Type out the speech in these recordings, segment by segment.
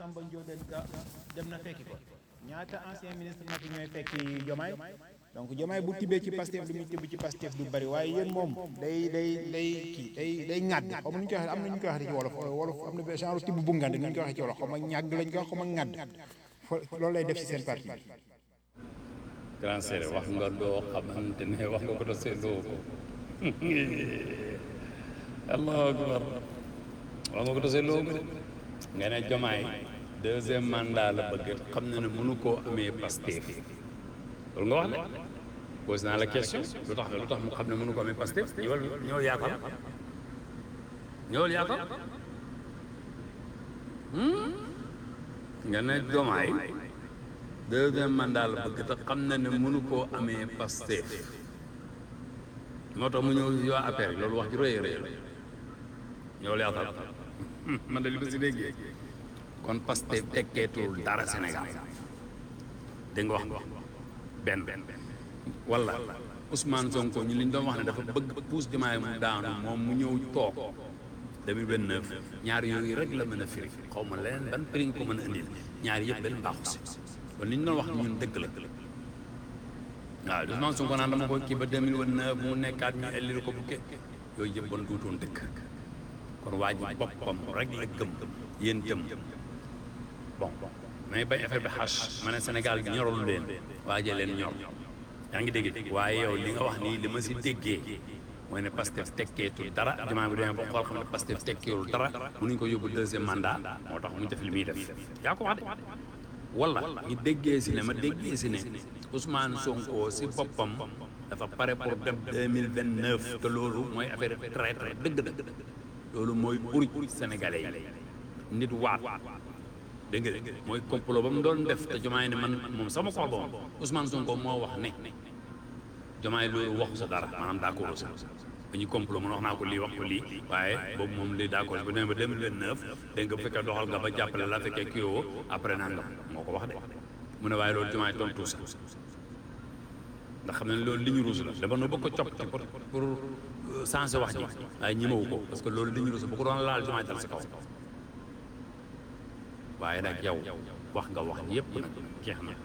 Samba Ndiobène Ka dem na fekki ko ñaata ancien ministre na fi ñooy fekki Jomaay donc Jomaay bu tibbee ci Pastef lu muy tibb ci Pastef du bari waaye yéen moom day kii day ŋàdd xaw ma nu ñu koy waxee am na ñu koy waxee ci wolof am na genre tibb bu ngand nu ñu koy waxee ci wolof xaw ma ñàgg lañ koy wax xaw ma ŋàdd loolu lay def ci seen parti bi. grand séré wax nga doo xamante ne wax nga ko te seetloo ko allahu akbar wax nga ko te seetloo ko de nga ne Jomaay deuxième mandat la bëgg xam na ne mënu koo amee Pastef loolu nga wax de posé naa la question lu tax mu xam ne mënu ko amee Pastef ñëwal yaatal nga ne Jomaay deuxième mandat la bëgg te xam na ne mënu koo amee Pastef moo tax mu ñëw yoo affaire yi loolu wax ci rëy rëy ñëwal yaatal man de li ma si déggee kon Pastef tekkeetul dara Sénégal dégg nga wax benn wala Ousmane Sonko ñu li ñu doon wax ne dafa bëgg puus Diomaye mu daanu moom mu ñëw toog 2029 ñaar yooyu rek la mën a firi xaw ma leneen ban prix ko mën a indil ñaar yëpp benn baaxu si kon li ñu doon wax ni ñun dëgg la waaw Ousmane Sonko naan dama ko kii ba 2029 mu nekkaat ñu ellil ko bukke yooyu yëpp bon duutoon dëgg kon waa ji boppam rek la gëm yéen jëm bon mais bañ affaire bi xas ma ne Sénégal gi ñorul leen waajee leen ñor yaa ngi dégg waaye yow li nga wax nii li ma si déggee mooy ne Pastef tekkeetul dara Diomaye bu demee ba xool xam ne Pastef tekkeetul dara mënuñ ko yóbbu deuxième mandat moo tax mu def li muy def yaa ko wax de wala ñu déggee si ne ma déggee si ne Ousmane Sonko si boppam dafa pare pour dem 2029 te loolu mooy affaire traître dëgg loolu mooy uruj sénégalais yi nit waat dégg nga mooy complot ba mu doon def te Diomaye ne man moom sama xol ba moom Ousmane Sonko moo wax ne Diomaye loolu waxu sa dara maanaam d'accord sa dañuy complot man wax naa ko lii wax ko lii waaye boobu moom lii d'accord bu demee ba 2029 dégg nga bu fekkee doxal nga ba jàppale la fekkee kii woo après nangam moo ko wax de mu ne waaye loolu Diomaye tontu sa ndax xam ne loolu li ñu ruus la dama no bëgg ko copp ci pour changer wax ji waaye ñimawu ko parce que loolu li ñu ruus bu ko doon laal Diomaye dal si kaw waaye nag yow wax nga wax yépp nag jeex na.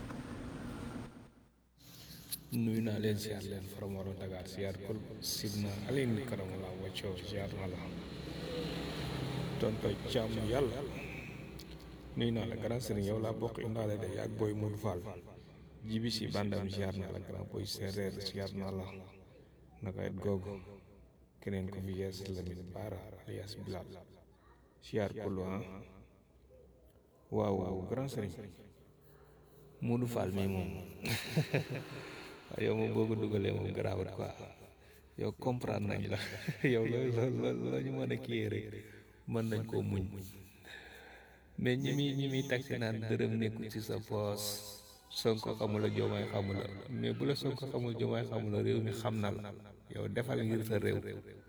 nuyu naa leen siyaar leen faramaroon Dakar siyaar kol sidna alayni karamala waccoo siyaar naa la tonto jàmm yàlla nuyu naa la grand sëriñ yow laa bokk indaale de yaag booy Modou Fall jibi si bandam siyaar naa la grand booy séeréer siyaar naa la naka it googu keneen ko fi yees Lamine Bara alias Bilal siyaar kolu waaw grand sëriñ Modou Fall mi moom yow moom boo ko dugalee moom garaawut quoi yow comprendre nañ la yow loolu ñu mën a kiyee rek mën nañ koo muñ mais ñi muy taxi naan dërëm nekkul ci sa poos Sonko xamula Diomaye xamula mais bu la Sonko xamul Diomaye xamula réew mi xam na la yow defal ngir sa réew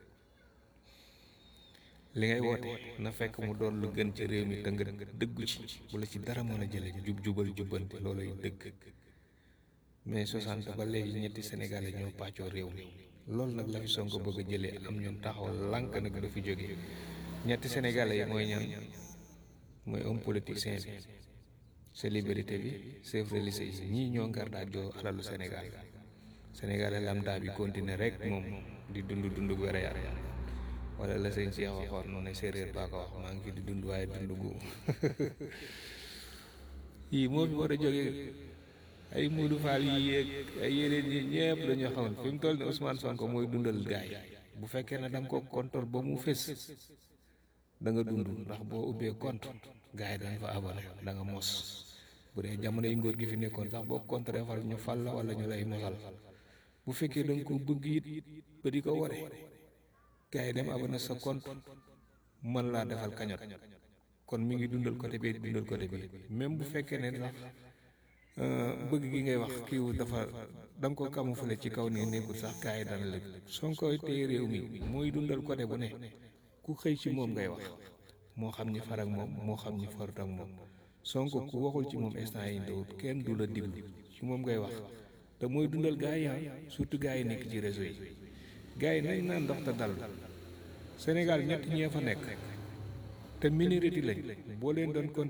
li ngay woote na fekk mu doon lu gën ci réew mi te nga dëggu ci bu la ci dara mën a jële jubal jubbante loolay dëgg mais 60 ba léegi ñetti sénégalais ñoo pàccoo réew mi loolu nag la fi Sonko bëgg a jëlee am ñoom taxaw lànk nag du fi jóge ñetti sénégalais yi mooy ñan mooy homme politicien bi célébrité bi chef religieux yi ñii ñoo ngar daa joo alalu Sénégal sénégalais lambda bi continuer rek moom di dund wér yar wala la sëñ Cheikh waxoon noonu ne séeréer baa ko wax maa ngi fi di dund waaye dund gu yii moo fi war a jógee ay Modou Fall yi yeeg ay yeneen yi ñëpp dañoo xamoon fi mu toll ni Ousmane Sonko mooy dundal gaay bu fekkee ne da nga ko kontor ba mu fés da nga dund ndax boo ubbee compte gaay dañ fa abonné da nga mos bu dee jamono yi ngóor gi fi nekkoon sax boo contré fal ñu fal la wala ñu lay mosal bu fekkee da nga ko bëgg it ba di ko ware gaay dem abonné sa compte mën laa defal kañot kon mi ngi dundal côté bi dundal côté bi même bu fekkee ne sax bëgg gi ngay wax kiiw dafa da nga ko camoufler ci kaw nii nekkul sax gars yi dana la Sonko tey réew mi mooy dundal côté bu ne ku xëy ci moom ngay wax moo xam ñi far ak moom moo xam ñi farut ak moom Sonko ku waxul ci moom instant yi ndawut kenn du la diglu ci moom ngay wax te mooy dundal gars yi surtout gars yi nekk ci réseau yi gars yi nañ naan ndox te dal Sénégal ñett ñee fa nekk te minorité lañ boo leen doon